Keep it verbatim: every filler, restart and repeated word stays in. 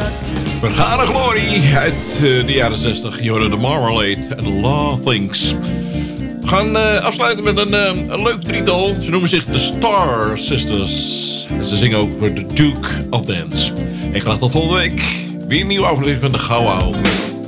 Vergane glorie uit uh, de jaren zestig. Jordan de Marmalade en Law Things. We gaan uh, afsluiten met een, uh, een leuk drietal. Ze noemen zich de Star Sisters. En ze zingen over The Duke of Dance. En graag tot volgende week. Weer een nieuwe aflevering van de Gauw Ouwe.